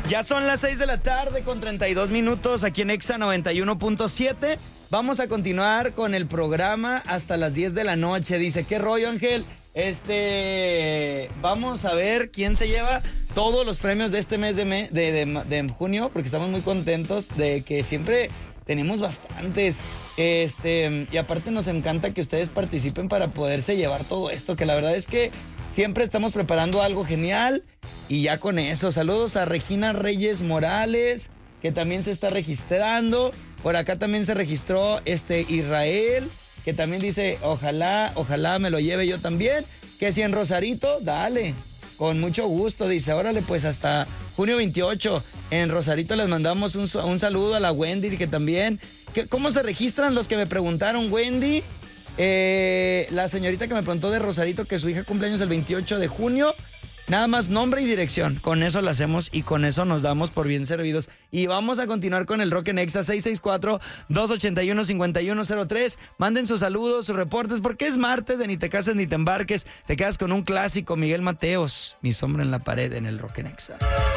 Ya son las 6 de la tarde con 32 minutos aquí en Exa 91.7. Vamos a continuar con el programa hasta las 10 de la noche. Dice, ¿qué rollo, Ángel? Vamos a ver quién se lleva todos los premios de este mes de junio, porque estamos muy contentos de que siempre tenemos bastantes. Y aparte nos encanta que ustedes participen para poderse llevar todo esto, que la verdad es que siempre estamos preparando algo genial. Y ya con eso, saludos a Regina Reyes Morales, que también se está registrando. Por acá también se registró Israel, que también dice, ojalá me lo lleve yo también. Que si en Rosarito, dale, con mucho gusto. Dice, órale, pues hasta junio 28. En Rosarito les mandamos un saludo a la Wendy, que también. ¿Cómo se registran los que me preguntaron, Wendy? La señorita que me preguntó de Rosarito, que su hija cumpleaños el 28 de junio. Nada más nombre y dirección, con eso lo hacemos y con eso nos damos por bien servidos. Y vamos a continuar con el Rock en Exa 664-281-5103. Manden sus saludos, sus reportes, porque es martes de Ni te cases ni te embarques. Te quedas con un clásico, Miguel Mateos, Mi sombra en la pared, en el Rock en Exa.